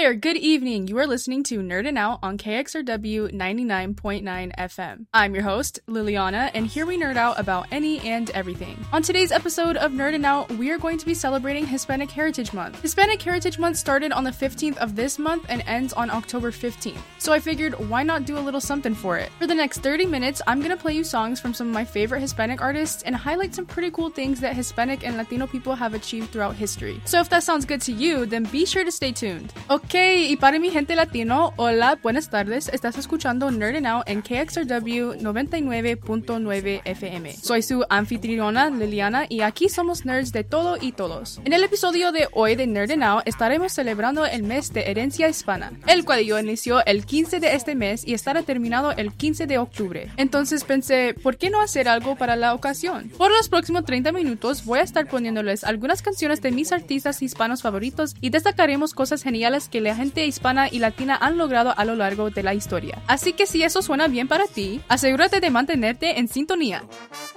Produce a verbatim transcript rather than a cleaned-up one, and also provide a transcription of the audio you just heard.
there, good evening. You are listening to Nerdin' Out on K X R W ninety-nine point nine F M. I'm your host, Liliana, and here we nerd out about any and everything. On today's episode of Nerdin' Out, we are going to be celebrating Hispanic Heritage Month. Hispanic Heritage Month started on the fifteenth of this month and ends on October fifteenth. So I figured, why not do a little something for it? For the next thirty minutes, I'm gonna play you songs from some of my favorite Hispanic artists and highlight some pretty cool things that Hispanic and Latino people have achieved throughout history. So if that sounds good to you, then be sure to stay tuned. Ok, y para mi gente latino, hola, buenas tardes, estás escuchando Nerdin' Out en K X R W noventa y nueve punto nueve F M. Soy su anfitriona Liliana y aquí somos nerds de todo y todos. En el episodio de hoy de Nerdin' Out estaremos celebrando el mes de herencia hispana, el cual yo inició el quince de este mes y estará terminado el quince de octubre. Entonces pensé, ¿por qué no hacer algo para la ocasión? Por los próximos treinta minutos voy a estar poniéndoles algunas canciones de mis artistas hispanos favoritos y destacaremos cosas geniales que la gente hispana y latina han logrado a lo largo de la historia. Así que si eso suena bien para ti, asegúrate de mantenerte en sintonía.